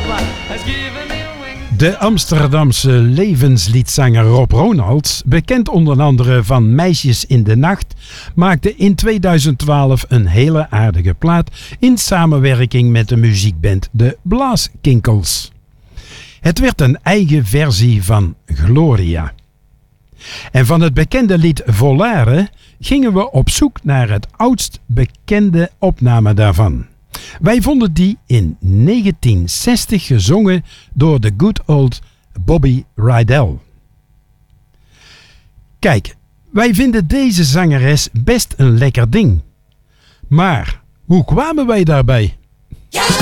De Amsterdamse levensliedzanger Rob Ronalds, bekend onder andere van Meisjes in de Nacht, maakte in 2012 een hele aardige plaat in samenwerking met de muziekband de Blaaskinkels. Het werd een eigen versie van Gloria. En van het bekende lied Volare gingen we op zoek naar het oudst bekende opname daarvan. Wij vonden die in 1960 gezongen door de good old Bobby Rydell. Kijk, wij vinden deze zangeres best een lekker ding. Maar hoe kwamen wij daarbij?